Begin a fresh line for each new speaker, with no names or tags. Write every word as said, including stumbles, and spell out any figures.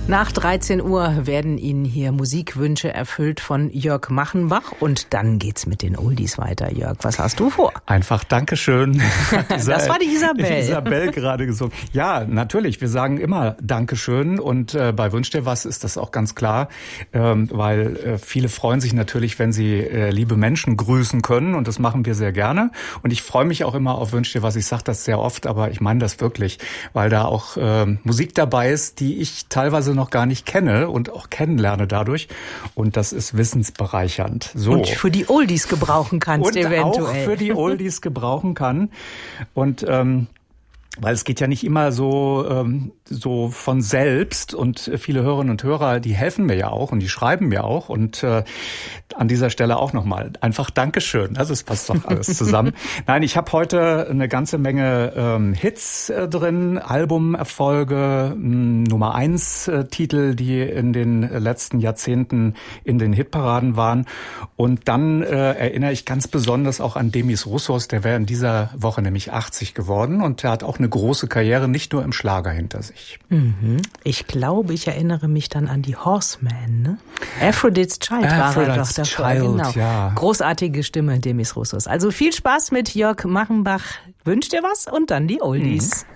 Nach dreizehn Uhr werden Ihnen hier Musikwünsche erfüllt von Jörg Machenbach und dann geht's mit den Oldies weiter. Jörg, was hast du vor?
Einfach Dankeschön.
Das war die Isabel.
Isabel gerade gesungen. Ja, natürlich, wir sagen immer Dankeschön und äh, bei Wünsch dir was ist das auch ganz klar, ähm, weil äh, viele freuen sich natürlich, wenn sie äh, liebe Menschen grüßen können und das machen wir sehr gerne und ich freue mich auch immer auf Wünsch dir was. Ich sage das sehr oft, aber ich meine das wirklich, weil da auch äh, Musik dabei ist, die ich teilweise noch gar nicht kenne und auch kennenlerne dadurch. Und das ist wissensbereichernd. So.
Und für die Oldies gebrauchen kannst
und
eventuell.
Und auch für die Oldies gebrauchen kann. Und ähm, weil es geht ja nicht immer so ähm, so von selbst und viele Hörerinnen und Hörer, die helfen mir ja auch und die schreiben mir auch und äh, an dieser Stelle auch nochmal einfach Dankeschön. Also es passt doch alles zusammen. Nein, ich habe heute eine ganze Menge ähm, Hits äh, drin, Albumerfolge, mh, Nummer eins äh, Titel, die in den letzten Jahrzehnten in den Hitparaden waren. Und dann äh, erinnere ich ganz besonders auch an Demis Roussos, der wäre in dieser Woche nämlich achtzig geworden und der hat auch eine große Karriere, nicht nur im Schlager hinter sich.
Mhm. Ich glaube, ich erinnere mich dann an die Horsemen, ne? Aphrodite's Child war er doch davor.
Child,
genau.
Ja.
Großartige Stimme Demis Roussos. Also viel Spaß mit Jörg Machenbach. Wünscht dir was und dann die Oldies. Mhm.